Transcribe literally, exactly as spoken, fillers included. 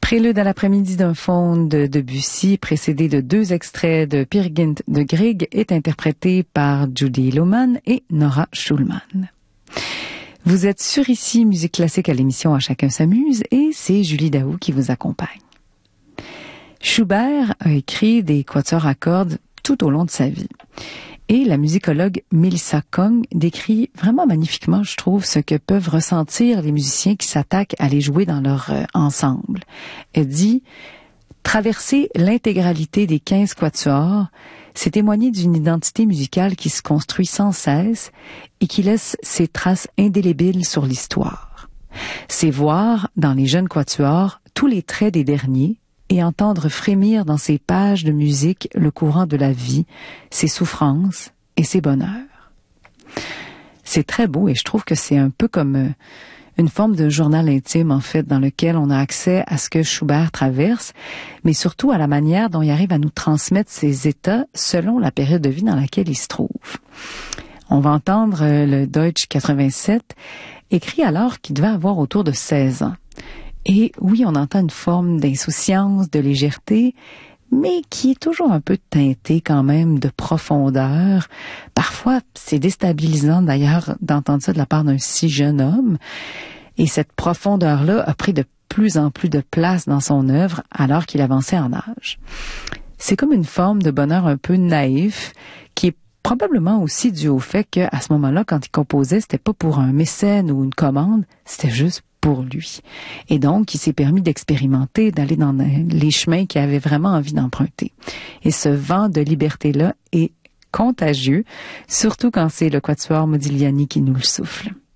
Prélude à l'après-midi d'un faune de Debussy, précédé de deux extraits de Peer Gynt de Grieg, est interprété par Judy Lohmann et Nora Schulman. Vous êtes sur Ici Musique Classique à l'émission À Chacun s'amuse et c'est Julie Daou qui vous accompagne. Schubert a écrit des quatuors à cordes tout au long de sa vie. Et la musicologue Melissa Kong décrit vraiment magnifiquement, je trouve, ce que peuvent ressentir les musiciens qui s'attaquent à les jouer dans leur euh, ensemble. Elle dit « Traverser l'intégralité des quinze quatuors, c'est témoigner d'une identité musicale qui se construit sans cesse et qui laisse ses traces indélébiles sur l'histoire. C'est voir, dans les jeunes quatuors, tous les traits des derniers, et entendre frémir dans ces pages de musique le courant de la vie, ses souffrances et ses bonheurs. » C'est très beau et je trouve que c'est un peu comme une forme de journal intime, en fait, dans lequel on a accès à ce que Schubert traverse, mais surtout à la manière dont il arrive à nous transmettre ses états selon la période de vie dans laquelle il se trouve. On va entendre le Deutsch quatre-vingt-sept, écrit alors qu'il devait avoir autour de seize ans. Et oui, on entend une forme d'insouciance, de légèreté, mais qui est toujours un peu teintée quand même de profondeur. Parfois, c'est déstabilisant d'ailleurs d'entendre ça de la part d'un si jeune homme. Et cette profondeur-là a pris de plus en plus de place dans son œuvre alors qu'il avançait en âge. C'est comme une forme de bonheur un peu naïf qui est probablement aussi dû au fait qu'à ce moment-là, quand il composait, c'était pas pour un mécène ou une commande, c'était juste pour lui. Et donc, il s'est permis d'expérimenter, d'aller dans les chemins qu'il avait vraiment envie d'emprunter. Et ce vent de liberté-là est contagieux, surtout quand c'est le quatuor Modigliani qui nous le souffle.